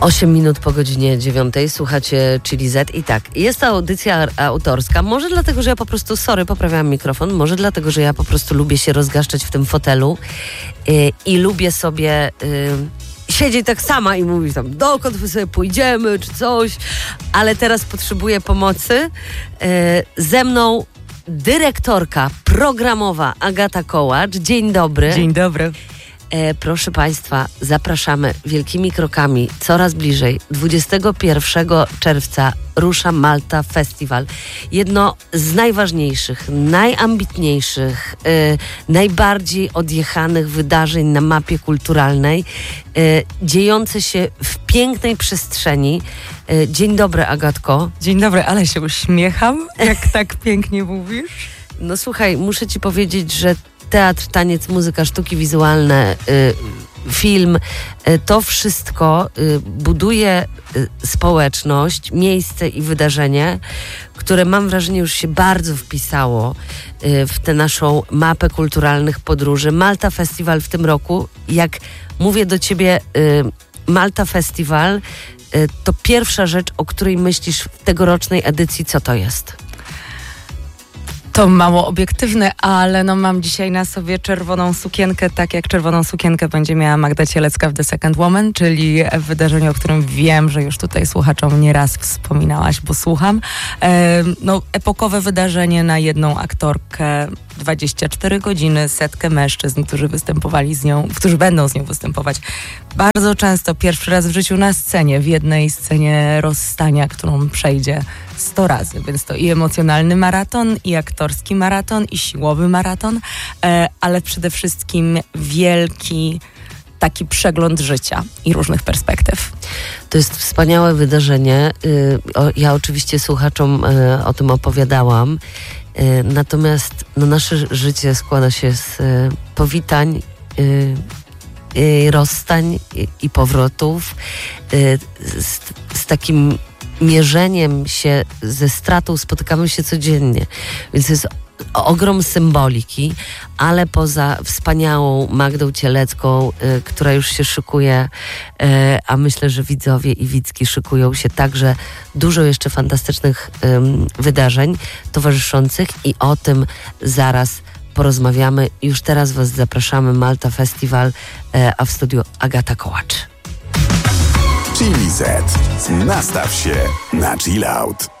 8 minut po godzinie 9 słuchacie Chili Z i tak, jest to audycja autorska, może dlatego, że ja po prostu, poprawiam mikrofon, może dlatego, że ja po prostu lubię się rozgaszczać w tym fotelu i lubię sobie siedzieć tak sama i mówić tam, dokąd my sobie pójdziemy, czy coś, ale teraz potrzebuję pomocy. Ze mną dyrektorka programowa Agata Kołacz. Dzień dobry. Dzień dobry. Proszę Państwa, zapraszamy wielkimi krokami coraz bliżej. 21 czerwca rusza Malta Festival. Jedno z najważniejszych, najambitniejszych, najbardziej odjechanych wydarzeń na mapie kulturalnej, dziejące się w pięknej przestrzeni. Dzień dobry, Agatko. Dzień dobry, ale się uśmiecham, jak tak pięknie mówisz. No słuchaj, muszę Ci powiedzieć, że teatr, taniec, muzyka, sztuki wizualne, film, to wszystko buduje społeczność, miejsce i wydarzenie, które mam wrażenie już się bardzo wpisało w tę naszą mapę kulturalnych podróży. Malta Festival w tym roku, jak mówię do Ciebie Malta Festival, to pierwsza rzecz, o której myślisz w tegorocznej edycji, co to jest? To mało obiektywne, ale mam dzisiaj na sobie czerwoną sukienkę, tak jak czerwoną sukienkę będzie miała Magda Cielecka w The Second Woman, czyli wydarzenie, o którym wiem, że już tutaj słuchaczom nieraz wspominałaś, bo słucham. Epokowe wydarzenie na jedną aktorkę, 24 godziny, 100 mężczyzn, którzy występowali z nią, którzy będą z nią występować. Bardzo często pierwszy raz w życiu na scenie, w jednej scenie rozstania, którą przejdzie 100 razy, więc to i emocjonalny maraton, i aktorski maraton, i siłowy maraton, ale przede wszystkim wielki taki przegląd życia i różnych perspektyw. To jest wspaniałe wydarzenie. Ja oczywiście słuchaczom o tym opowiadałam. Natomiast nasze życie składa się z powitań, rozstań i powrotów, z takim mierzeniem się ze stratą spotykamy się codziennie. Więc to jest ogrom symboliki, ale poza wspaniałą Magdą Cielecką, która już się szykuje, a myślę, że widzowie i widzki szykują się także dużo jeszcze fantastycznych wydarzeń towarzyszących i o tym zaraz porozmawiamy. Już teraz Was zapraszamy, Malta Festival, a w studiu Agata Kołacz. Chili Z. Nastaw się na chill out.